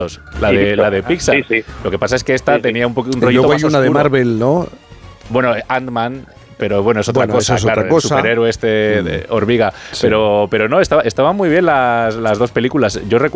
la de Pixar. Sí, sí. Lo que pasa es que esta tenía un rollito luego más hay una oscuro. de Marvel, ¿no? Bueno, Ant-Man, pero bueno, es otra Bueno, cosa, eso es claro, otra cosa. el superhéroe de hormiga. Sí. Pero no, estaban muy bien las dos películas. Yo recuerdo